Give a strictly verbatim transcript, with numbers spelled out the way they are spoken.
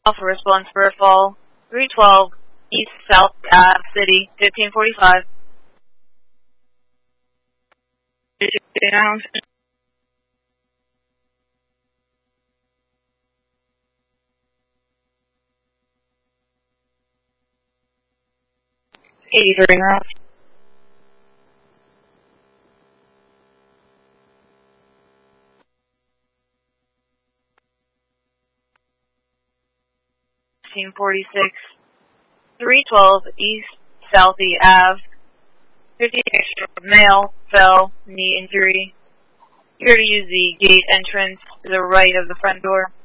for response for a fall. three twelve East South Ave City, fifteen forty-five. eighty-three miles. fifteen forty-six. three twelve East Southie Ave. fifty-six male, fell, knee injury. You're to use the gate entrance to the right of the front door.